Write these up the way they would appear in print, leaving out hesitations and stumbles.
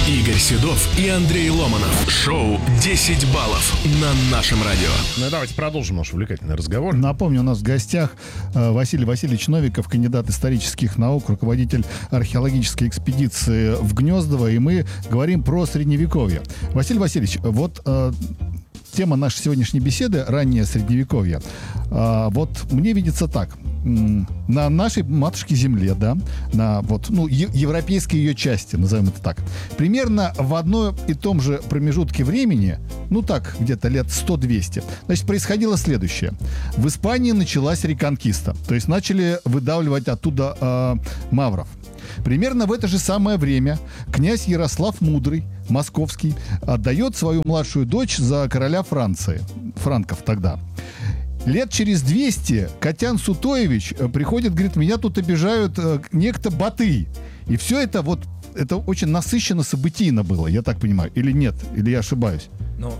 Игорь Седов и Андрей Ломанов. Шоу «10 баллов» на нашем радио. Ну и давайте продолжим наш увлекательный разговор. Напомню, у нас в гостях Василий Васильевич Новиков, кандидат исторических наук, руководитель археологической экспедиции в Гнездово, и мы говорим про Средневековье. Василий Васильевич, вот тема нашей сегодняшней беседы — раннее Средневековье. Вот мне видится так. На нашей матушке Земле, да, на европейской ее части, назовем это так, примерно в одном и том же промежутке времени, где-то лет 100-200, значит, происходило следующее. В Испании началась реконкиста, то есть начали выдавливать оттуда мавров. Примерно в это же самое время князь Ярослав Мудрый, московский, отдает свою младшую дочь за короля Франции, франков тогда. Лет через 200 Катян Сутоевич приходит, говорит, меня тут обижают некто Баты. И все это это очень насыщенно событийно было, я так понимаю. Или нет? Или я ошибаюсь?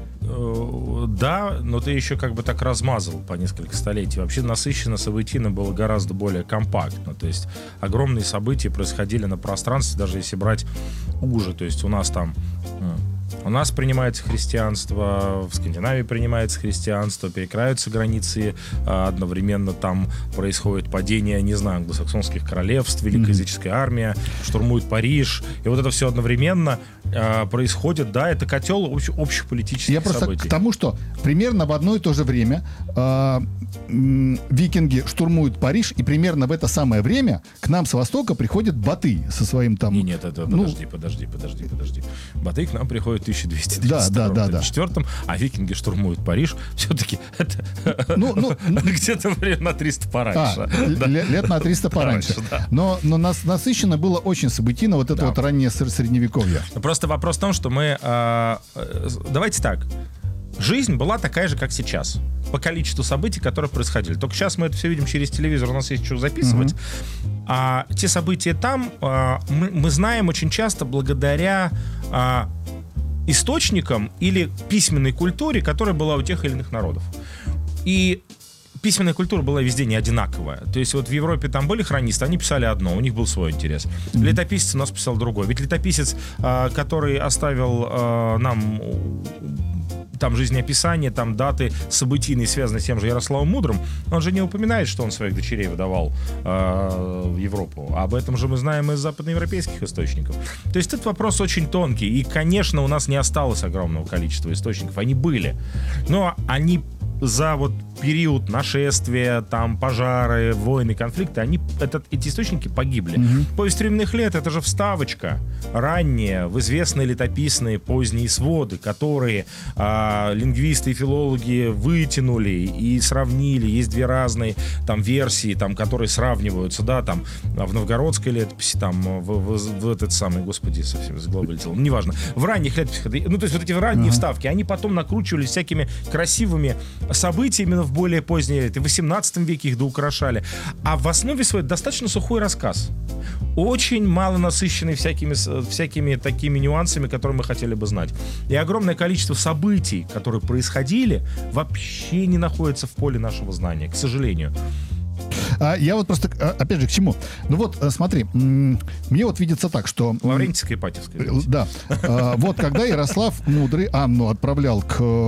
Да, но ты еще так размазал по несколько столетий. Вообще насыщенно событийно было гораздо более компактно. То есть огромные события происходили на пространстве, даже если брать уже. То есть у нас принимается христианство, в Скандинавии принимается христианство, перекраиваются границы, одновременно там происходит падение, англосаксонских королевств, Великая языческая армия, штурмует Париж, и вот это все одновременно происходит, да, это котел общих политических событий. Я просто к тому, что примерно в одно и то же время викинги штурмуют Париж, и примерно в это самое время к нам с востока приходит Баты со своим там... Нет, это подожди. Баты к нам приходит в 1234, а викинги штурмуют Париж. Все-таки это где-то на 300 пораньше. Лет на 300 пораньше. Но насыщенно было очень событийно вот это вот раннее Средневековье. Просто вопрос в том, что мы... Давайте так. Жизнь была такая же, как сейчас. По количеству событий, которые происходили. Только сейчас мы это все видим через телевизор, у нас есть что записывать. А те события там мы знаем очень часто благодаря источникам или письменной культуре, которая была у тех или иных народов. И письменная культура была везде не одинаковая. То есть вот в Европе там были хронисты, они писали одно, у них был свой интерес. Летописец у нас писал другой. Ведь летописец, который оставил нам там жизнеописание, там даты событийные, связанные с тем же Ярославом Мудрым, он же не упоминает, что он своих дочерей выдавал в Европу. Об этом же мы знаем из западноевропейских источников. То есть этот вопрос очень тонкий. И, конечно, у нас не осталось огромного количества источников. Они были. Но они за период нашествия, там, пожары, войны, конфликты, эти источники погибли. Повесть временных лет — это же вставочка ранняя в известные летописные поздние своды, которые лингвисты и филологи вытянули и сравнили. Есть две разные там версии, там, которые сравниваются, да, там, в новгородской летописи, там, в этот самый, господи, совсем заглобалил, неважно, в ранних летописях, то есть вот эти ранние вставки, они потом накручивались всякими красивыми событиями в более поздние лет. И в 18 веке их доукрашали. А в основе своей достаточно сухой рассказ. Очень мало насыщенный всякими такими нюансами, которые мы хотели бы знать. И огромное количество событий, которые происходили, вообще не находится в поле нашего знания, к сожалению. Я вот просто, опять же, к чему? Смотри, мне видится так, что... Лаврентийская и Ипатьевская. Да. Когда Ярослав Мудрый Анну отправлял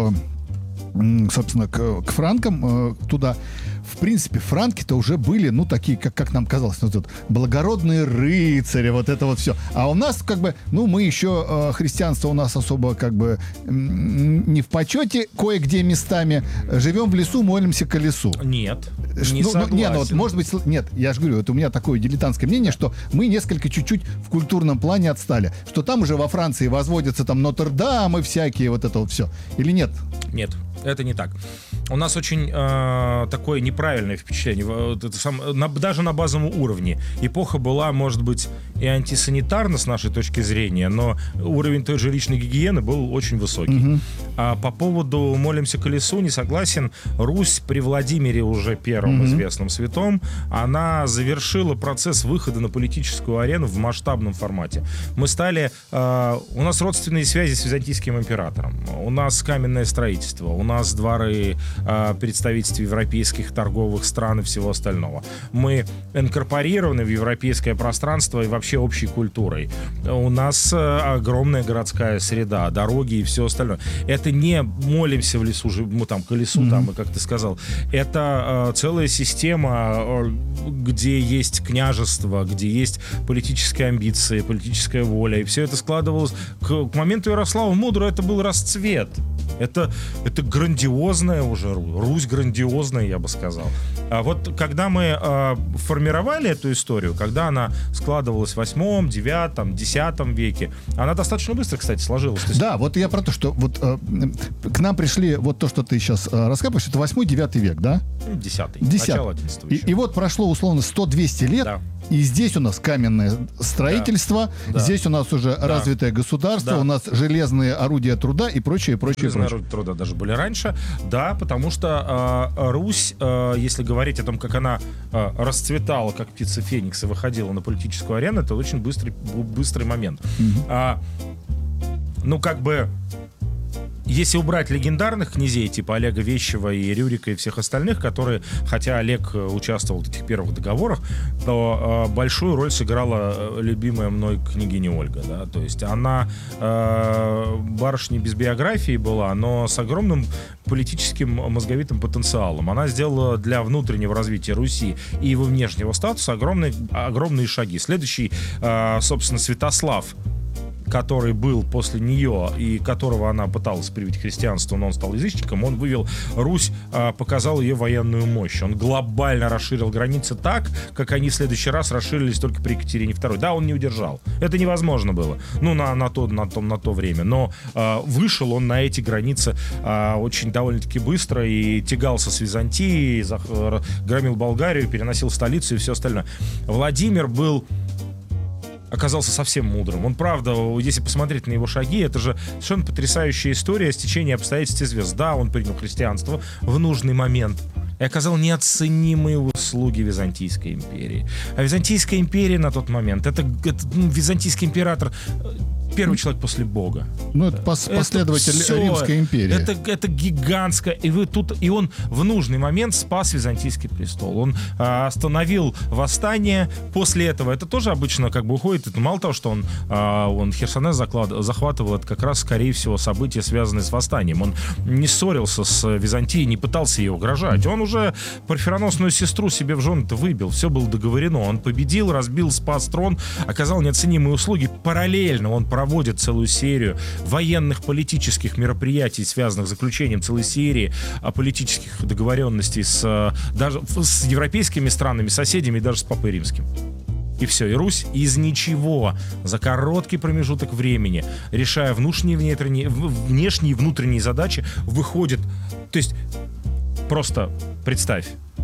собственно, к франкам туда. В принципе, франки-то уже были, такие, как нам казалось, благородные рыцари, вот это вот все. А у нас, мы еще, христианство у нас особо, не в почете, кое-где местами. Живем в лесу, молимся колесу. Нет, не согласен. Может быть, нет, я же говорю, это у меня такое дилетантское мнение, что мы несколько чуть-чуть в культурном плане отстали. Что там уже во Франции возводятся там Нотр-Дамы всякие, вот это вот все. Или нет? Нет, это не так. У нас очень такое неправильное впечатление, даже на базовом уровне. Эпоха была, может быть, и антисанитарна с нашей точки зрения, но уровень той же личной гигиены был очень высокий. А по поводу «Молимся колесу» не согласен. Русь при Владимире, уже первом известном святом, она завершила процесс выхода на политическую арену в масштабном формате. Мы стали... у нас родственные связи с византийским императором, у нас каменное строительство, у нас дворы, представительства европейских торговых стран и всего остального. Мы инкорпорированы в европейское пространство и вообще общей культурой. У нас огромная городская среда, дороги и все остальное. Это не молимся в лесу, мы там к лесу, там, и как ты сказал. Это целая система, где есть княжество, где есть политические амбиции, политическая воля. И все это складывалось. К моменту Ярослава Мудрого это был расцвет. Это грандиозная уже Русь, грандиозная, я бы сказал. А вот когда мы формировали эту историю, когда она складывалась в 8, 9, 10 веке, она достаточно быстро, кстати, сложилась. Да, вот я про то, что вот к нам пришли, вот то, что ты сейчас рассказываешь, это 8-9 век, да? 10. 10. Начало 11 еще. И вот прошло, условно, 100-200 лет, Да. и здесь у нас каменное строительство, Да. здесь у нас уже развитое государство, Да. у нас железные орудия труда и прочее, прочее, Железные прочее. орудия труда даже были раньше, да, потому что Русь, если говорить о том, как она расцветала, как птица Феникс и выходила на политическую арену, это очень быстрый момент. Ну, как бы, если убрать легендарных князей, типа Олега Вещего и Рюрика и всех остальных, которые, хотя Олег участвовал в этих первых договорах, то большую роль сыграла любимая мной княгиня Ольга, да, то есть она барышня без биографии была, но с огромным политическим мозговитым потенциалом. Она сделала для внутреннего развития Руси и его внешнего статуса огромные шаги. Следующий, собственно, Святослав, который был после нее и которого она пыталась привить к христианству, но он стал язычником, он вывел Русь, показал ее военную мощь. Он глобально расширил границы так, как они в следующий раз расширились только при Екатерине II. Да, он не удержал. Это невозможно было. Ну, на то время. Но вышел он на эти границы очень довольно-таки быстро и тягался с Византией, громил Болгарию, переносил столицу и все остальное. Владимир оказался совсем мудрым. Он, правда, если посмотреть на его шаги, это же совершенно потрясающая история стечения обстоятельств и звезд. Да, он принял христианство в нужный момент и оказал неоценимые услуги Византийской империи. А Византийская империя на тот момент, это византийский император, первый человек после Бога. Ну, это последователь Римской империи. Это гигантское. И он в нужный момент спас Византийский престол. Он остановил восстание. После этого это тоже обычно как бы уходит. Это мало того, что он Херсонес захватывал, это как раз, скорее всего, события, связанные с восстанием. Он не ссорился с Византией, не пытался ее угрожать. Он уже парфироносную сестру себе в жены-то выбил. Все было договорено. Он победил, разбил, спас трон, оказал неоценимые услуги. Параллельно он проводит целую серию военных, политических мероприятий, связанных с заключением целой серии политических договоренностей даже с европейскими странами, соседями и даже с Папой Римским. И все, и Русь из ничего за короткий промежуток времени, решая внешние и внутренние задачи, выходит. То есть, просто представь,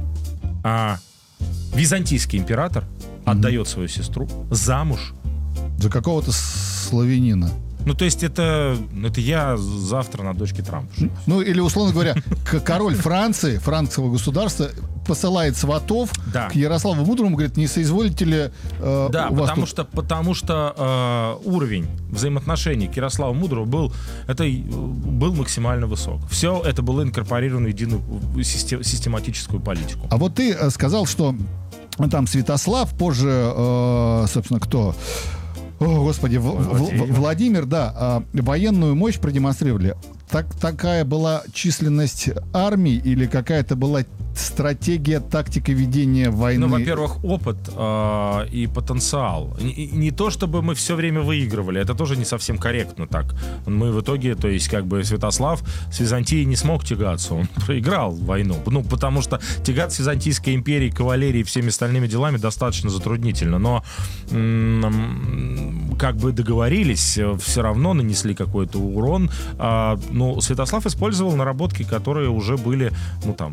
византийский император отдает свою сестру замуж за какого-то славянина. Ну, то есть это я завтра на дочке Трампа. Ну, или, условно говоря, король Франции, франкского государства, посылает сватов к Ярославу Мудрому, говорит, не соизволите ли да, потому что уровень взаимоотношений к Ярославу Мудрому был максимально высок. Все это было инкорпорировано в единую систематическую политику. А вот ты сказал, что там Святослав, позже, собственно, кто... О, Господи, Владимир, да, военную мощь продемонстрировали. Такая была численность армий или какая-то была стратегия, тактика ведения войны? Ну, во-первых, опыт и потенциал. Не то, чтобы мы все время выигрывали, это тоже не совсем корректно так. Мы в итоге, то есть, как бы Святослав с Византией не смог тягаться, он проиграл войну. Ну, потому что тягаться с Византийской империей, кавалерией и всеми остальными делами достаточно затруднительно. Но как бы договорились, все равно нанесли какой-то урон. Ну, Святослав использовал наработки, которые уже были, ну, там,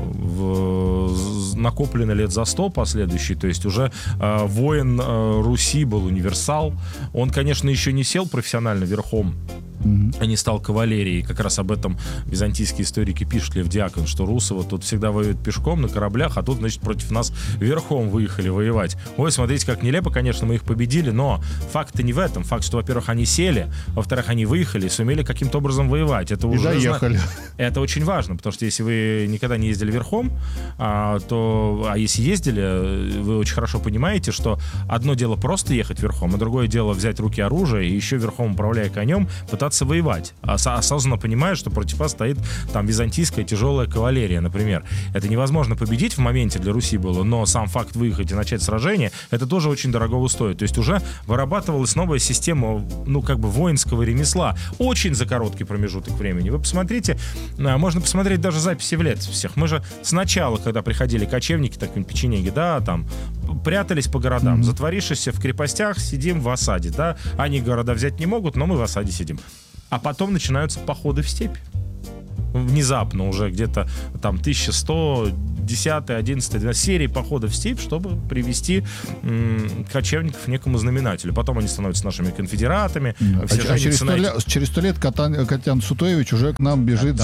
накоплены лет за 100 последующие, то есть уже воин Руси был универсал. Он, конечно, еще не сел профессионально верхом а не стал кавалерией. Как раз об этом византийские историки пишут, Лев Диакон, что русы вот тут всегда воюют пешком на кораблях, а тут, значит, против нас верхом выехали воевать. Ой, смотрите, как нелепо, конечно, мы их победили, но факт-то не в этом. Факт, что, во-первых, они сели, во-вторых, они выехали и сумели каким-то образом воевать. Это уже доехали. Это очень важно, потому что если вы никогда не ездили верхом, а если ездили, вы очень хорошо понимаете, что одно дело просто ехать верхом, а другое дело взять в руки оружие и еще верхом, управляя конем, пытаться воевать, осознанно понимая, что против вас стоит там византийская тяжелая кавалерия, например. Это невозможно победить в моменте для Руси было, но сам факт выехать и начать сражение, это тоже очень дорого стоит. То есть уже вырабатывалась новая система, воинского ремесла. Очень за короткий промежуток времени. Вы посмотрите, можно посмотреть даже записи в летописях. Мы же сначала, когда приходили кочевники, такие печенеги, да, там, прятались по городам, затворившись в крепостях, сидим в осаде, да, они города взять не могут, но мы в осаде сидим. А потом начинаются походы в степь. Внезапно уже где-то там 1110, 11, 12 серии походов в степь, чтобы привести кочевников к некому знаменателю. Потом они становятся нашими конфедератами. Через 100 лет Катян Сутоевич уже к нам бежит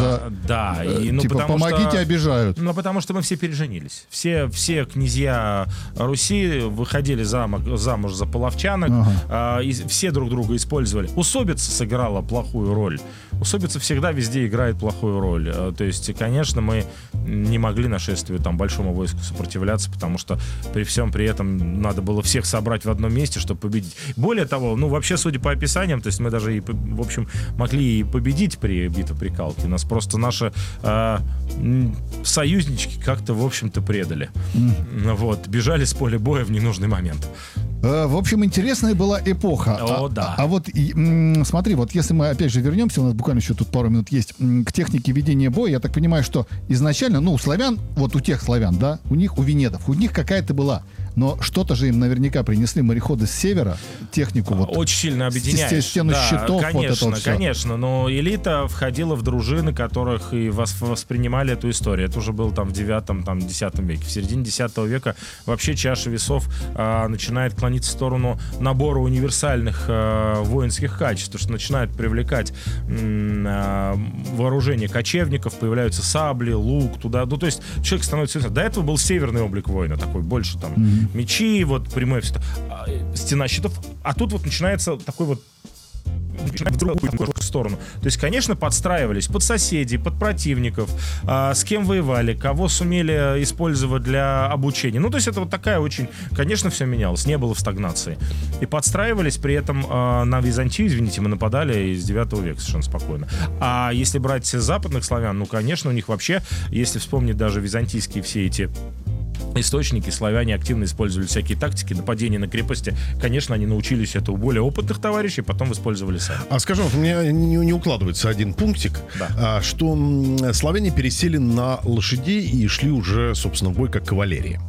помогите, обижают. Ну, потому что мы все переженились. Все князья Руси выходили замуж за половчанок, и все друг друга использовали. Усобица сыграла плохую роль. Усобица всегда везде играет плохую роль. То есть, конечно, мы не могли нашествию там большому войску сопротивляться, потому что при этом надо было всех собрать в одном месте, чтобы победить. Более того, вообще, судя по описаниям, то есть мы даже в общем, могли и победить при битве при Калке. Нас просто наши союзнички как-то, в общем-то, предали. Бежали с поля боя в ненужный момент. В общем, интересная была эпоха. Да. Смотри, если мы опять же вернемся, у нас буквально еще тут пару минут есть, к технике ведения боя, я так понимаю, что изначально, у славян, у тех славян, да, у венедов, у них какая-то была. Но что-то же им наверняка принесли мореходы с севера, технику очень сильно объединяешь. Стену щитов, конечно, но элита входила в дружины, которых и воспринимали эту историю. Это уже было там в 9-10 веке. В середине 10 века вообще чаша весов начинает клониться в сторону набора универсальных воинских качеств, что начинает привлекать вооружение кочевников, появляются сабли, лук, туда. То есть человек становится... До этого был северный облик воина, такой больше там мечи, прямое стена щитов, а тут начинается такой в другую сторону. То есть, конечно, подстраивались под соседей, под противников, с кем воевали, кого сумели использовать для обучения. То есть это такая очень... Конечно, все менялось, не было в стагнации. И подстраивались, при этом на Византию, извините, мы нападали из 9 века совершенно спокойно. А если брать западных славян, конечно, у них вообще, если вспомнить даже византийские все эти источники, славяне активно использовали всякие тактики нападения на крепости. Конечно, они научились это у более опытных товарищей, потом использовали сами. А скажи, у меня не укладывается один пунктик, что славяне пересели на лошадей и шли уже, собственно, в бой как кавалерия.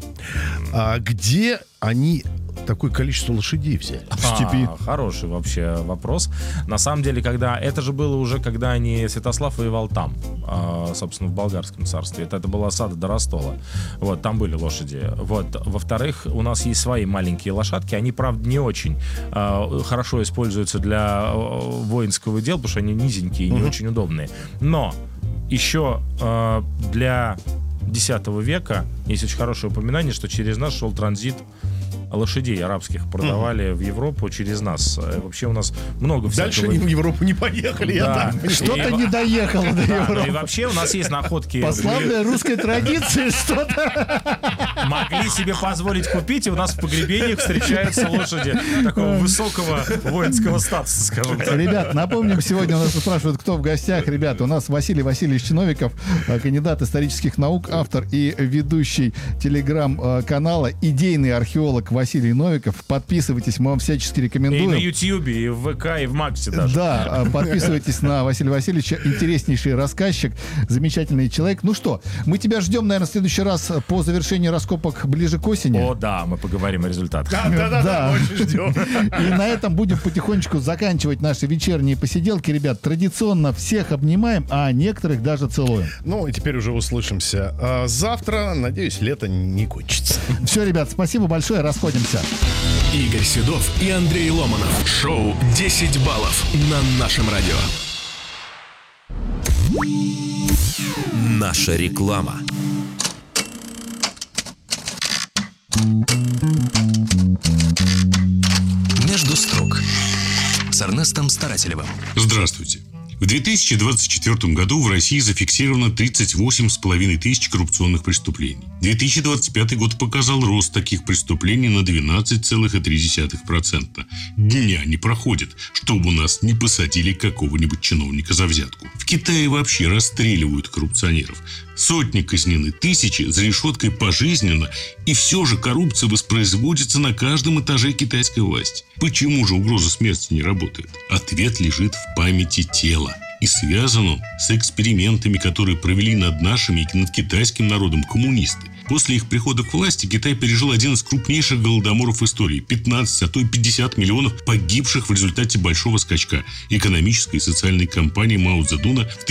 Где они такое количество лошадей взяли в степи? Хороший вообще вопрос. На самом деле, это же было уже, когда Святослав воевал там, собственно, в Болгарском царстве. Это была осада до Ростола. Там были лошади. Во-вторых, у нас есть свои маленькие лошадки. Они, правда, не очень хорошо используются для воинского дела, потому что они низенькие и не очень удобные. Но еще для X века есть очень хорошее упоминание, что через нас шел транзит лошадей арабских, продавали в Европу через нас. Вообще у нас много всякого. Дальше они в Европу не поехали. Что-то не доехало до Европы. И вообще у нас есть находки. По славной русской традиции что-то могли себе позволить купить, и у нас в погребениях встречаются лошади такого высокого воинского статуса, скажем так. Ребят, напомним, сегодня у нас спрашивают, кто в гостях. Ребят, у нас Василий Васильевич Новиков, кандидат исторических наук, автор и ведущий телеграм-канала, идейный археолог Василий Новиков. Подписывайтесь, мы вам всячески рекомендуем. И на Ютьюбе, и в ВК, и в Максе даже. Да, подписывайтесь на Василия Васильевича. Интереснейший рассказчик, замечательный человек. Ну что, мы тебя ждем, наверное, в следующий раз по завершении раскопок раскопок ближе к осени. О, да, мы поговорим о результатах. Да, очень ждем. И на этом будем потихонечку заканчивать наши вечерние посиделки. Ребят, традиционно всех обнимаем, а некоторых даже целуем. Ну, и теперь уже услышимся завтра. Надеюсь, лето не кончится. Все, ребят, спасибо большое, расходимся. Игорь Седов и Андрей Ломанов. Шоу «10 баллов» на нашем радио. Наша реклама. Между строк с Эрнестом Старателевым. Здравствуйте. В 2024 году в России зафиксировано 38,5 тысяч коррупционных преступлений. 2025 год показал рост таких преступлений на 12,3%. Дня не проходит, чтобы у нас не посадили какого-нибудь чиновника за взятку. В Китае вообще расстреливают коррупционеров. Сотни казнены, тысячи за решеткой пожизненно, и все же коррупция воспроизводится на каждом этаже китайской власти. Почему же угроза смерти не работает? Ответ лежит в памяти тела. И связан он с экспериментами, которые провели над нашим и над китайским народом коммунисты. После их прихода к власти Китай пережил один из крупнейших голодоморов истории. 15, а то и 50 миллионов погибших в результате большого скачка экономической и социальной кампании Мао Цзэдуна в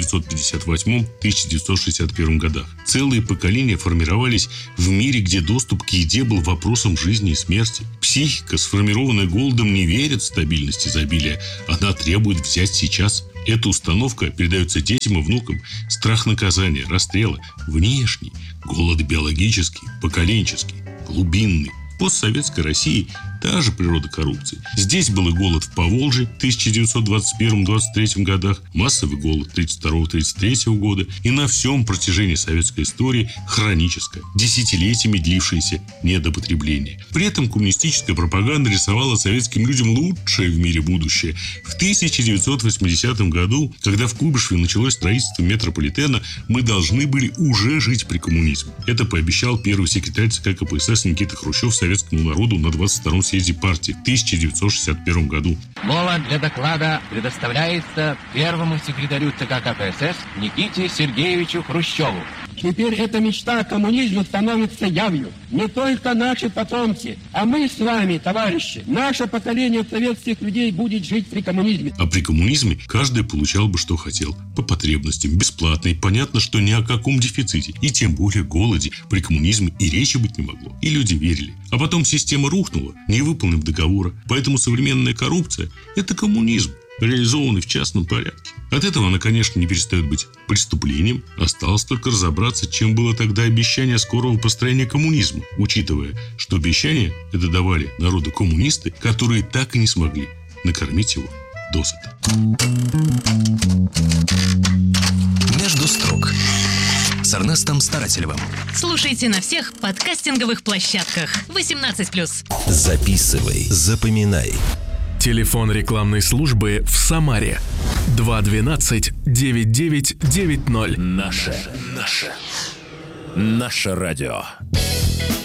1958-1961 годах. Целые поколения формировались в мире, где доступ к еде был вопросом жизни и смерти. Психика, сформированная голодом, не верит в стабильность изобилия. Она требует взять сейчас. Эта установка передается детям и внукам. Страх наказания, расстрела, внешний, голод биологический, поколенческий, глубинный. В постсоветской России та же природа коррупции. Здесь был и голод в Поволжье в 1921-23 годах, массовый голод 1932-1933 года и на всем протяжении советской истории хроническое, десятилетиями длившееся недопотребление. При этом коммунистическая пропаганда рисовала советским людям лучшее в мире будущее. В 1980 году, когда в Куйбышеве началось строительство метрополитена, мы должны были уже жить при коммунизме. Это пообещал первый секретарь ЦК КПСС Никита Хрущев советскому народу на 22-м съезде партии в 1961 году. Слово для доклада предоставляется первому секретарю ЦК КПСС Никите Сергеевичу Хрущеву. Теперь эта мечта о коммунизме становится явью. Не только наши потомки, а мы с вами, товарищи, наше поколение советских людей будет жить при коммунизме. А при коммунизме каждый получал бы, что хотел. По потребностям, бесплатно. И понятно, что ни о каком дефиците, и тем более голоде при коммунизме и речи быть не могло. И люди верили. А потом система рухнула, не выполнив договора. Поэтому современная коррупция – это коммунизм, реализованный в частном порядке. От этого она, конечно, не перестает быть преступлением. Осталось только разобраться, чем было тогда обещание скорого построения коммунизма, учитывая, что обещания это давали народу коммунисты, которые так и не смогли накормить его досыта. Между строк с Эрнестом Старателевым. Слушайте на всех подкастинговых площадках. 18+. Записывай, запоминай. Телефон рекламной службы в Самаре 212-9990. Наше радио.